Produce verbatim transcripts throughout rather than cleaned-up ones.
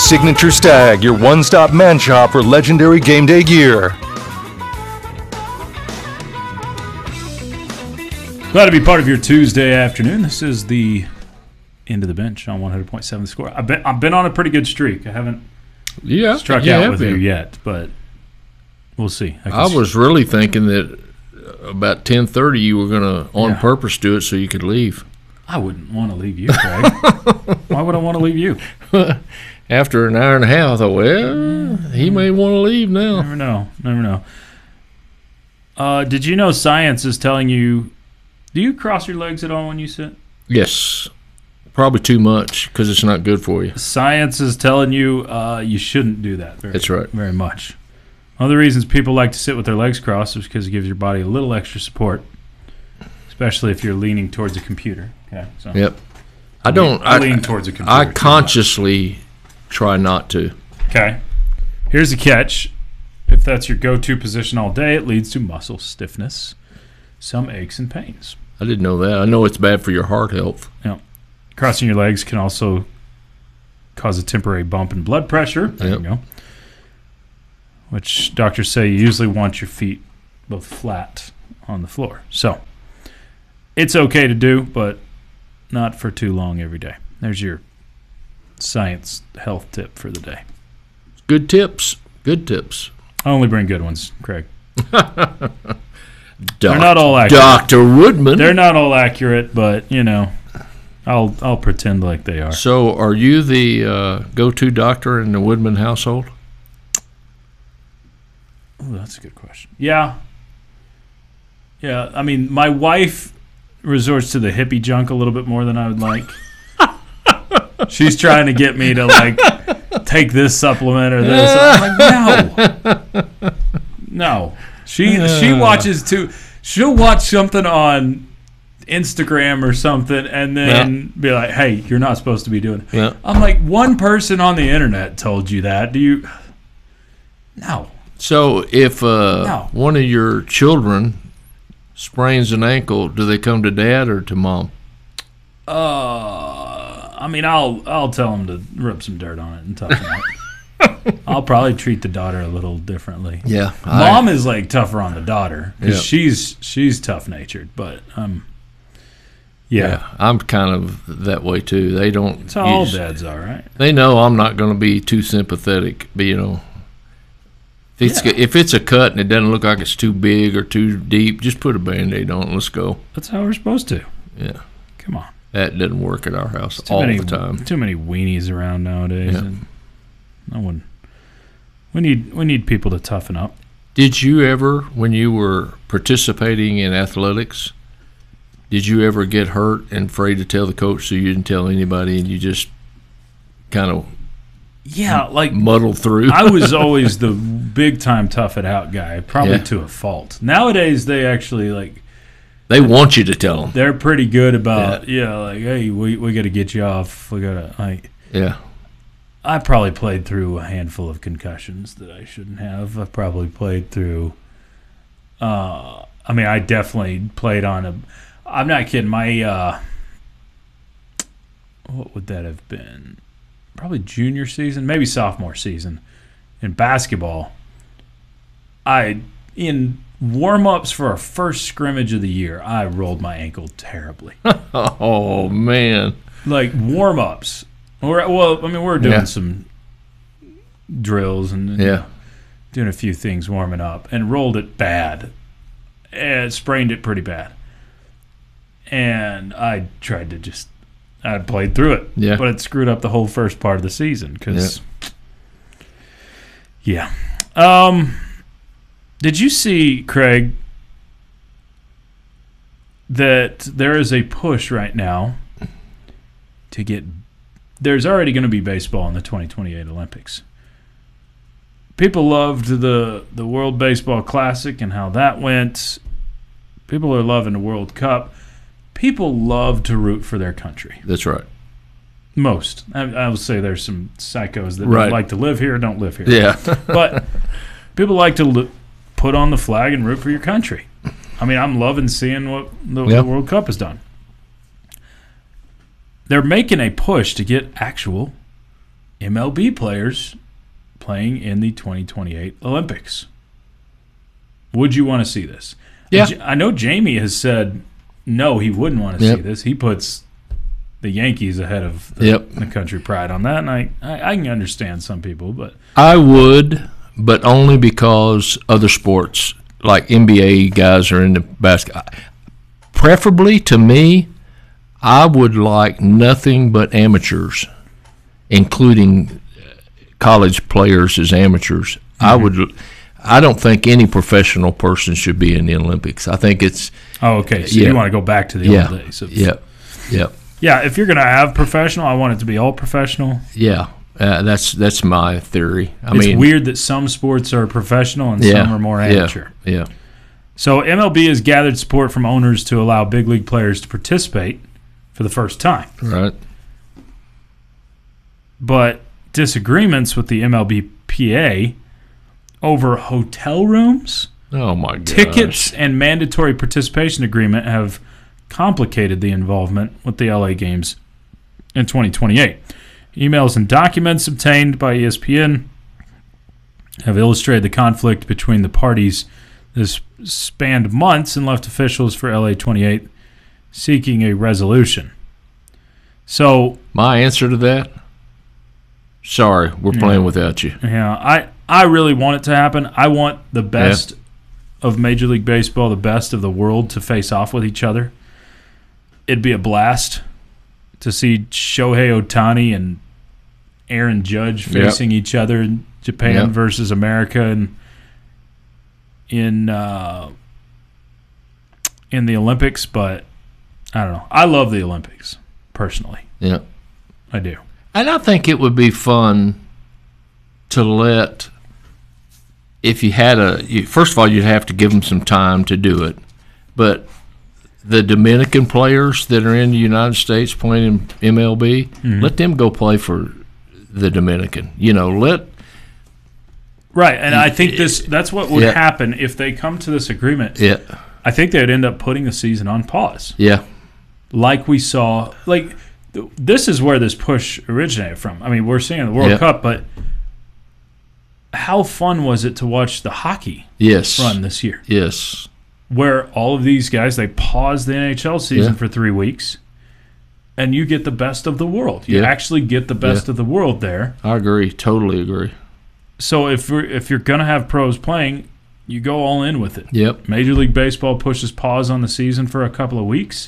Signature Stag, your one-stop man shop for legendary game day gear. Glad to be part of your Tuesday afternoon. This is the end of the bench on one hundred point seven The Score. I've been, I've been on a pretty good streak. I haven't yeah, struck yeah, out with been. you yet, but we'll see. I, I was really thinking that about ten thirty you were going to on yeah. purpose do it so you could leave. I wouldn't want to leave you, Craig. Why would I want to leave you? After an hour and a half, I thought, well, he may want to leave now. Never know. Never know. Uh, did you know science is telling you, do you cross your legs at all when you sit? Yes. Probably too much because it's not good for you. Science is telling you uh, you shouldn't do that very, That's right. very much. One of the reasons people like to sit with their legs crossed is because it gives your body a little extra support, especially if you're leaning towards a computer. Okay, so yep. I don't. I, I lean towards a computer. I consciously try not to. Okay. Here's the catch. If that's your go-to position all day, it leads to muscle stiffness, some aches and pains. I didn't know that. I know it's bad for your heart health. Yeah. Crossing your legs can also cause a temporary bump in blood pressure. There yep. you go. Which doctors say you usually want your feet both flat on the floor. So it's okay to do, but not for too long every day. There's your science health tip for the day. Good tips. Good tips. I only bring good ones, Craig. Doc- They're not all accurate. Doctor Woodman. They're not all accurate, but, you know, I'll I'll pretend like they are. So are you the uh, go-to doctor in the Woodman household? Oh, that's a good question. Yeah. Yeah, I mean, my wife resorts to the hippie junk a little bit more than I would like. She's trying to get me to, like, take this supplement or this. I'm like, no. No. She she watches too. She'll watch something on Instagram or something and then yeah. be like, hey, you're not supposed to be doing it. Yeah. I'm like, one person on the internet told you that. Do you? No. So if uh, no. one of your children sprains an ankle, do they come to dad or to mom? Uh, I mean, I'll I'll tell them to rub some dirt on it and toughen it. I'll probably treat the daughter a little differently. Yeah, mom I, is like tougher on the daughter because yeah. she's she's tough natured, but um, yeah. yeah, I'm kind of that way too. They don't. It's how all dads are, right? They know I'm not going to be too sympathetic, but you know. If it's, yeah. if it's a cut and it doesn't look like it's too big or too deep, just put a Band-Aid on it and let's go. That's how we're supposed to. Yeah. Come on. That doesn't work at our house all many, the time. Too many weenies around nowadays. Yeah. And no one. We need we need people to toughen up. Did you ever, when you were participating in athletics, did you ever get hurt and afraid to tell the coach so you didn't tell anybody and you just kind of Yeah, like muddle through? I was always the big time tough it out guy, probably Yeah. to a fault. Nowadays, they actually like they want you to tell them. they're pretty good about yeah, yeah like hey, we we got to get you off. We got to like yeah. I probably played through a handful of concussions that I shouldn't have. I probably played through. Uh, I mean, I definitely played on a. I'm not kidding. My uh, what would that have been? Probably junior season, maybe sophomore season in basketball. I in warm-ups for our first scrimmage of the year, I rolled my ankle terribly. Oh man! Like warm-ups. We're, well, I mean, we're doing yeah. some drills and, and yeah. doing a few things warming up, and rolled it bad, and sprained it pretty bad. And I tried to just. I played through it, yeah. but it screwed up the whole first part of the season because, yeah. yeah. Um, did you see, Craig, that there is a push right now to get – there's already going to be baseball in the twenty twenty-eight Olympics. People loved the, the World Baseball Classic and how that went. People are loving the World Cup. People love to root for their country. That's right. Most. I, I will say there's some psychos that right. don't like to live here, don't live here. Yeah. But people like to lo- put on the flag and root for your country. I mean, I'm loving seeing what the, yep. the World Cup has done. They're making a push to get actual M L B players playing in the twenty twenty-eight Olympics. Would you want to see this? Yeah. I know Jamie has said no, he wouldn't want to Yep. see this. He puts the Yankees ahead of the, Yep. the country pride on that, and I, I, I can understand some people, but I would, but only because other sports, like N B A guys are into basketball. Preferably, to me, I would like nothing but amateurs, including college players as amateurs. Mm-hmm. I would. I don't think any professional person should be in the Olympics. I think it's. Oh, okay. So yeah. you want to go back to the yeah, old days? Of, yeah, yeah, yeah. If you're going to have professional, I want it to be all professional. yeah. Uh, that's that's my theory. I it's mean, weird that some sports are professional and yeah, some are more amateur. Yeah, yeah. So M L B has gathered support from owners to allow big league players to participate for the first time. Right. But disagreements with the M L B P A over hotel rooms, Oh my god. tickets, and mandatory participation agreement have complicated the involvement with the L A Games in twenty twenty-eight. Emails and documents obtained by E S P N have illustrated the conflict between the parties. This spanned months and left officials for L A twenty-eight seeking a resolution. So, My answer to that? Sorry, we're Yeah. playing without you. yeah, I, I really want it to happen. I want the best of Major League Baseball, the best of the world to face off with each other. It'd be a blast to see Shohei Ohtani and Aaron Judge Yep. facing each other in Japan Yep. versus America and in uh, in the Olympics, but I don't know. I love the Olympics, personally. Yeah. I do. And I think it would be fun to let, if you had a, you, first of all, you'd have to give them some time to do it. But the Dominican players that are in the United States playing in M L B, Mm-hmm. let them go play for the Dominican. You know, let, Right, and I think this that's what would Yeah. happen if they come to this agreement. yeah, I think they would end up putting the season on pause. yeah, Like we saw, like th- this is where this push originated from. I mean, we're seeing the World Yeah. Cup, but how fun was it to watch the hockey yes, run this year? yes, Where all of these guys, they paused the N H L season Yeah. for three weeks, and you get the best of the world. You Yeah. actually get the best Yeah. of the world there. I agree, totally agree. So if we're, if you're gonna have pros playing, you go all in with it. Yep, Major League Baseball pushes pause on the season for a couple of weeks.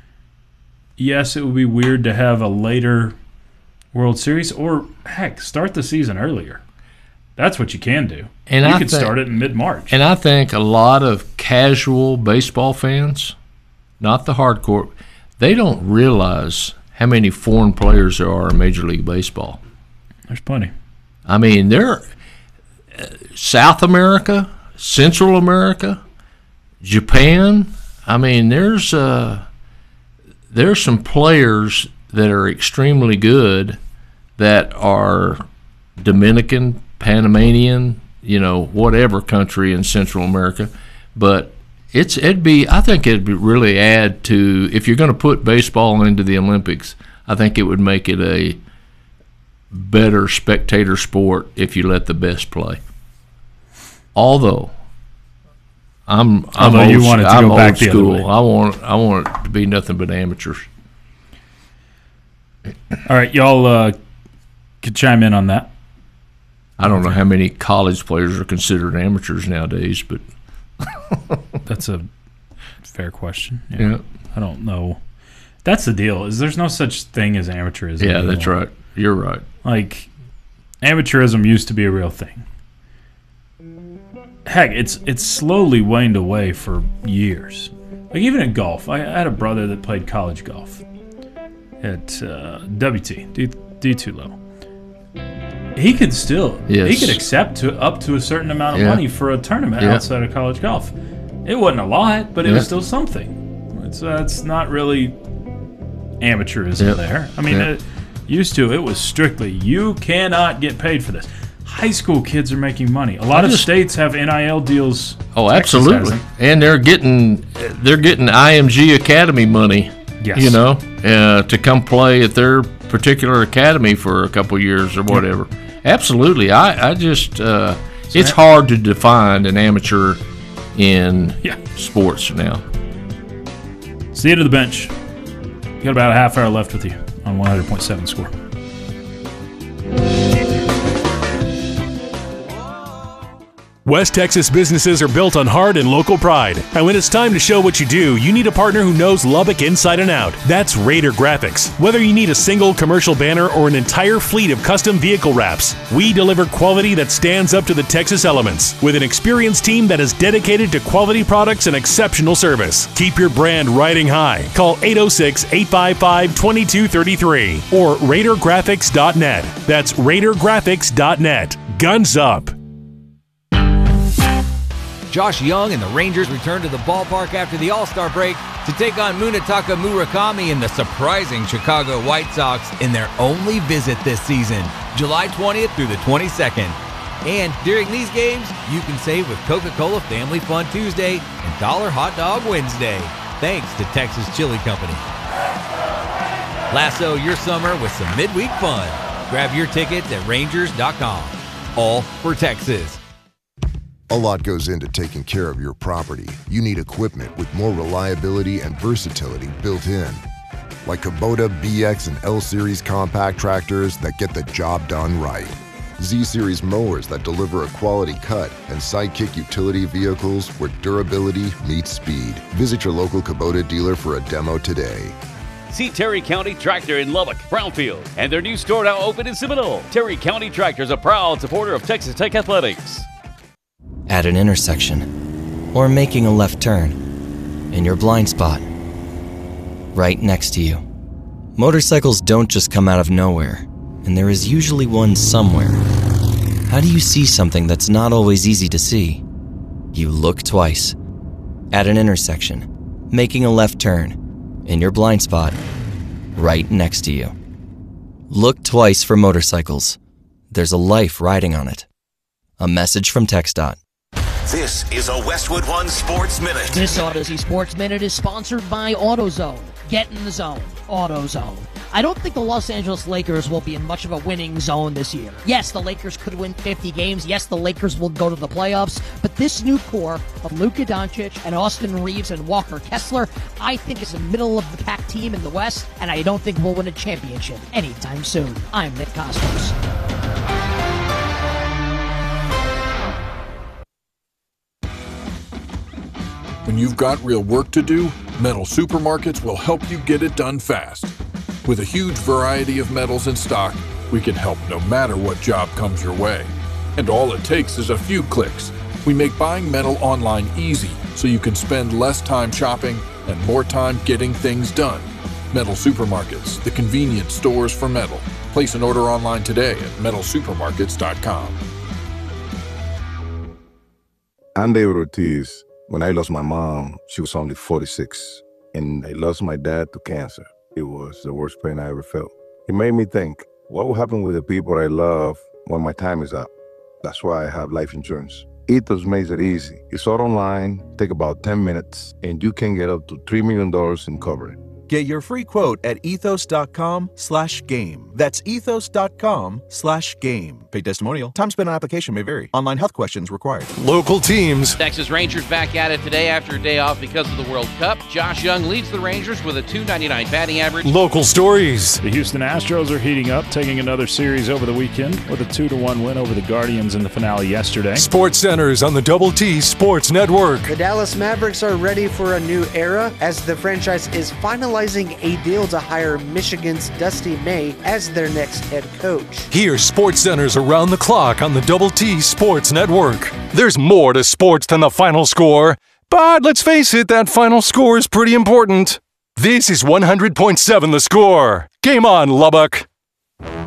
Yes, it would be weird to have a later World Series, or heck, start the season earlier. That's what you can do. And you I could think- start it in mid-March. and I think a lot of casual baseball fans, not the hardcore, they don't realize how many foreign players there are in Major League Baseball. There's plenty. I mean, they're uh, South America, Central America, Japan. I mean, there's uh, there's some players that are extremely good that are Dominican, Panamanian, you know, whatever country in Central America. But it's it'd be I think it'd be really add to, if you're going to put baseball into the Olympics, I think it would make it a better spectator sport if you let the best play. Although I'm I'm Although old, you want it to I'm go back old the other school. way. I want I want it to be nothing but amateurs. All right, y'all uh, could chime in on that. I don't know how many college players are considered amateurs nowadays, but That's a fair question. Yeah. yeah, I don't know. That's the deal. Is there's no such thing as amateurism. yeah, that's anymore. right. You're right. Like, amateurism used to be a real thing. Heck, it's it's slowly waned away for years. Like, even in golf, I, I had a brother that played college golf at uh, W T, D, D2 level. He could still, he Yes. could accept to up to a certain amount of Yeah. money for a tournament Yeah. outside of college golf. It wasn't a lot, but it Yeah. was still something. It's uh, it's not really amateurism Yeah. there. I mean, Yeah. it used to, it was strictly, you cannot get paid for this. High school kids are making money. A lot I of just- states have N I L deals. Oh, Texas absolutely. hasn't. And they're getting they're getting I M G Academy money. Yes. You know, uh, to come play at their particular academy for a couple years or whatever. Absolutely. I, I just, uh, it's hard to define an amateur in Yeah. sports now. It's the end of the bench. You got about a half hour left with you on one hundred point seven Score. West Texas businesses are built on hard and local pride. And when it's time to show what you do, you need a partner who knows Lubbock inside and out. That's Raider Graphics. Whether you need a single commercial banner or an entire fleet of custom vehicle wraps, we deliver quality that stands up to the Texas elements. With an experienced team that is dedicated to quality products and exceptional service. Keep your brand riding high. Call eight oh six, eight five five, two two three three or raider graphics dot net. That's raider graphics dot net. Guns up. Josh Young and the Rangers return to the ballpark after the All-Star break to take on Munetaka Murakami and the surprising Chicago White Sox in their only visit this season, July twentieth through the twenty-second. And during these games, you can save with Coca-Cola Family Fun Tuesday and Dollar Hot Dog Wednesday, thanks to Texas Chili Company. Lasso your summer with some midweek fun. Grab your tickets at rangers dot com. All for Texas. A lot goes into taking care of your property. You need equipment with more reliability and versatility built in. Like Kubota B X and L-Series compact tractors that get the job done right. Z-Series mowers that deliver a quality cut, and Sidekick utility vehicles where durability meets speed. Visit your local Kubota dealer for a demo today. See Terry County Tractor in Lubbock, Brownfield, and their new store now open in Seminole. Terry County Tractor is a proud supporter of Texas Tech Athletics. At an intersection, or making a left turn, in your blind spot, right next to you. Motorcycles don't just come out of nowhere, and there is usually one somewhere. How do you see something that's not always easy to see? You look twice. At an intersection, making a left turn, in your blind spot, right next to you. Look twice for motorcycles. There's a life riding on it. A message from TxDOT. This is a Westwood One Sports Minute. This Odyssey Sports Minute is sponsored by AutoZone. Get in the zone. AutoZone. I don't think the Los Angeles Lakers will be in much of a winning zone this year. Yes, the Lakers could win fifty games. Yes, the Lakers will go to the playoffs. But this new core of Luka Doncic and Austin Reeves and Walker Kessler, I think is a middle-of-the-pack team in the West, and I don't think we'll win a championship anytime soon. I'm Nick Costos. When you've got real work to do, Metal Supermarkets will help you get it done fast. With a huge variety of metals in stock, we can help no matter what job comes your way. And all it takes is a few clicks. We make buying metal online easy so you can spend less time shopping and more time getting things done. Metal Supermarkets, the convenient stores for metal. Place an order online today at metal supermarkets dot com. I'm David Ortiz. When I lost my mom, she was only forty-six, and I lost my dad to cancer. It was the worst pain I ever felt. It made me think, what will happen with the people I love when my time is up? That's why I have life insurance. Ethos makes it easy. It's all online, take about ten minutes, and you can get up to three million dollars in coverage. Get your free quote at ethos dot com slash game. That's ethos dot com slash game. Paid testimonial. Time spent on application may vary. Online health questions required. Local teams. Texas Rangers back at it today after a day off because of the World Cup. Josh Young leads the Rangers with a two ninety-nine batting average. Local stories. The Houston Astros are heating up, taking another series over the weekend with a two to one win over the Guardians in the finale yesterday. Sports Centers on the Double T Sports Network. The Dallas Mavericks are ready for a new era as the franchise is finalizing a deal to hire Michigan's Dusty May as their next head coach. Hear Sports Centers around the clock on the Double T Sports Network. There's more to sports than the final score, but let's face it, that final score is pretty important. This is one hundred point seven The Score. Game on, Lubbock.